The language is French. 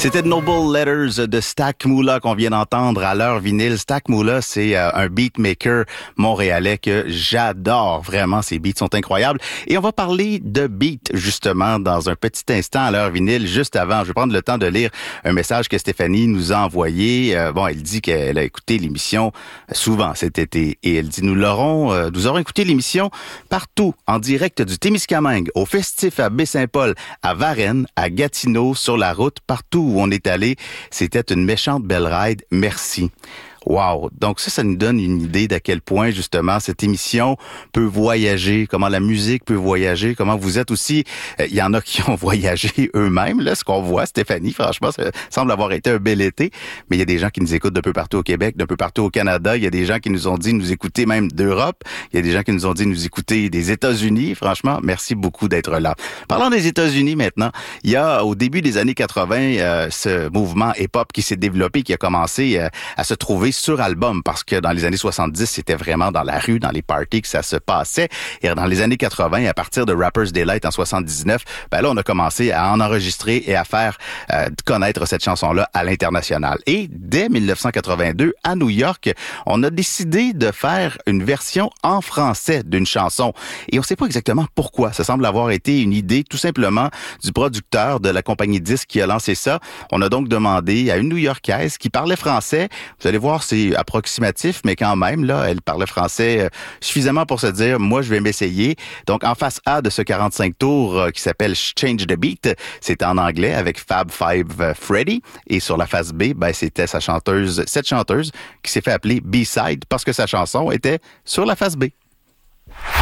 C'était Noble Letters de Stack Moolah qu'on vient d'entendre à l'heure vinyle. Stack Moolah, c'est un beatmaker montréalais que j'adore. Vraiment, ses beats sont incroyables. Et on va parler de beat, justement, dans un petit instant à l'heure vinyle. Juste avant, je vais prendre le temps de lire un message que Stéphanie nous a envoyé. Elle dit qu'elle a écouté l'émission souvent cet été. Et elle dit, nous aurons écouté l'émission partout, en direct du Témiscamingue, au Festif à Baie-Saint-Paul, à Varennes, à Gatineau, sur la route, partout où on est allé. C'était une méchante belle ride. Merci. Wow! Donc ça nous donne une idée d'à quel point, justement, cette émission peut voyager, comment la musique peut voyager, comment vous êtes aussi. Il y en a qui ont voyagé eux-mêmes, là, ce qu'on voit, Stéphanie, franchement, ça semble avoir été un bel été, mais il y a des gens qui nous écoutent d'un peu partout au Québec, d'un peu partout au Canada, il y a des gens qui nous ont dit nous écouter même d'Europe, il y a des gens qui nous ont dit nous écouter des États-Unis. Franchement, merci beaucoup d'être là. Parlons des États-Unis maintenant, il y a au début des années 80 ce mouvement hip-hop qui s'est développé, qui a commencé à se trouver sur album, parce que dans les années 70, c'était vraiment dans la rue, dans les parties que ça se passait. Et dans les années 80, à partir de Rapper's Delight en 79, là, on a commencé à en enregistrer et à faire connaître cette chanson-là à l'international. Et dès 1982, à New York, on a décidé de faire une version en français d'une chanson. Et on ne sait pas exactement pourquoi. Ça semble avoir été une idée tout simplement du producteur de la compagnie disque qui a lancé ça. On a donc demandé à une New-Yorkaise qui parlait français. Vous allez voir, c'est approximatif, mais quand même, là, elle parlait français suffisamment pour se dire, moi, je vais m'essayer. Donc, en face A de ce 45 tours qui s'appelle Change the Beat, c'était en anglais avec Fab Five Freddy. Et sur la face B, c'était cette chanteuse qui s'est fait appeler B-Side parce que sa chanson était sur la face B.